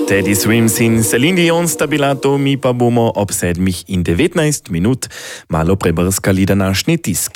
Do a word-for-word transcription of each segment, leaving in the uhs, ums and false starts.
Teddy Swims in Celine Dion sta bila to, mi pa bomo ob sedmih in devetnajst minut malo prebrskali današnji tisk.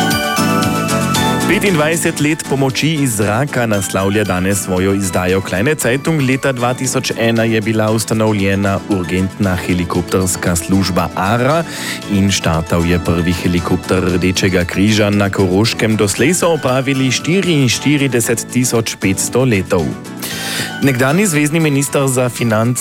petindvajset let pomoči iz zraka naslavlja danes svojo izdajo Kleine Zeitung. Leta dva tisoč ena je bila ustanovljena urgentna helikopterska služba ARA in štartal je prvi helikopter Rdečega križa na Koroškem. Doslej so opravili štiriinštirideset tisoč petsto letov. Nekdanji zvezni minister za financ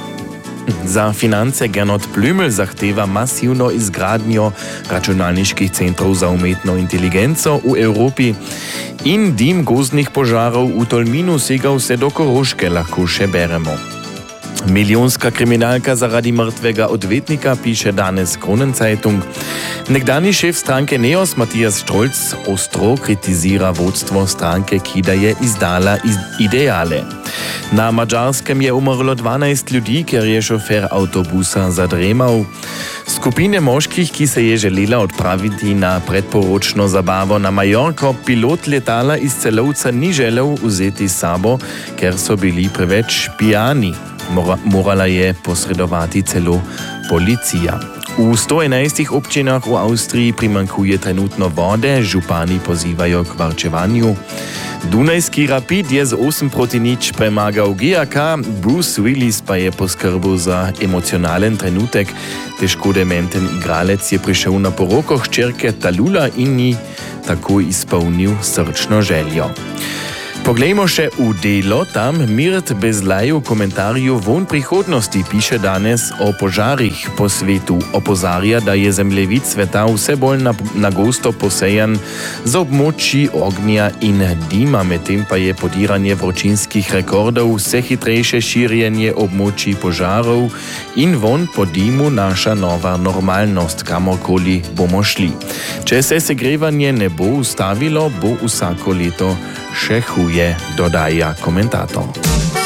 Za finance Gernot Blümel zahteva masivno izgradnjo računalniških centrov za umetno inteligenco v Evropi in dim gozdnih požarov v Tolminu sega vse do Koroške, lahko še beremo. Milijonska kriminalka zaradi mrtvega odvetnika, piše danes Kronenzeitung. Nekdanji šef stranke Neos Matthias Strolc ostro kritizira vodstvo stranke, ki da je izdala ideale. Na Madžarskem je umrlo dvanajst ljudi, ker je šofer avtobusa zadremal. Skupine moških, ki se je želela odpraviti na predporočno zabavo na Majorko, pilot letala iz Celovca ni želel vzeti s sabo, ker so bili preveč pijani. Mora, morala je posredovati celo policija. V sto enajstih občinah v Avstriji primanjkuje trenutno vode, župani pozivajo k varčevanju. Dunajski Rapid je z osem proti nič premagal G A K, Bruce Willis pa je poskrbel za emocionalen trenutek. Težko dementen igralec je prišel na poroko hčerke Talula in ni tako izpolnil srčno željo. Poglejmo še v Delo, tam Mirt Bezlaj v komentarju Von prihodnosti piše danes o požarih po svetu. Opozarja, da je zemljevid sveta vse bolj nagosto posejan z območji ognja in dima, medtem pa je podiranje vročinskih rekordov, vse hitrejše širjenje območji požarov in vonj po dimu naša nova normalnost, kamorkoli bomo šli. Če se segrevanje ne bo ustavilo, bo vsako leto še huje, dodaja komentator.